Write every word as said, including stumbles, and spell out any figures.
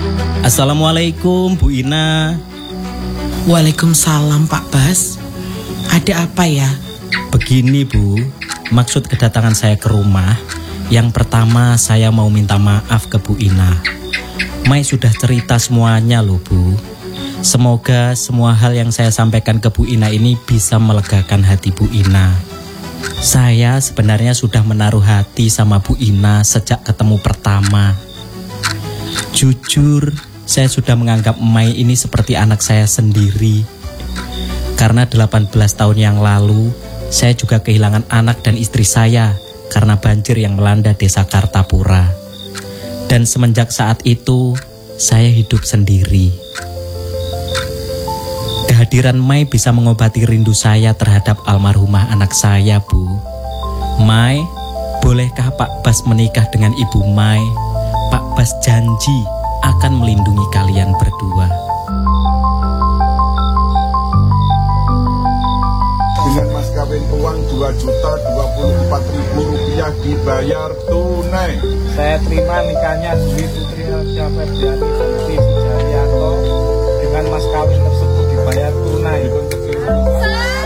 Assalamualaikum Bu Ina. Waalaikumsalam Pak Bas. Ada apa ya? Begini Bu, maksud kedatangan saya ke rumah, yang pertama saya mau minta maaf ke Bu Ina. Mai sudah cerita semuanya loh Bu. Semoga semua hal yang saya sampaikan ke Bu Ina ini bisa melegakan hati Bu Ina. Saya sebenarnya sudah menaruh hati sama Bu Ina sejak ketemu pertama. Jujur, saya sudah menganggap Mai ini seperti anak saya sendiri. Karena delapan belas tahun yang lalu, saya juga kehilangan anak dan istri saya karena banjir yang melanda desa Kartapura. Dan semenjak saat itu, saya hidup sendiri. Kehadiran Mai bisa mengobati rindu saya terhadap almarhumah anak saya, Bu. Mai, bolehkah Pak Bas menikah dengan Ibu Mai? Pak Bas janji akan melindungi kalian berdua. Dengan mas kawin uang dua juta dua puluh empat ribu rupiah dibayar tunai. Saya terima nikahnya Dwi Putri Elsa Febriani